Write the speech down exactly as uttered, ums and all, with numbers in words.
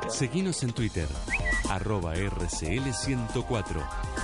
Seguinos en Twitter, arroba R C L ciento cuatro.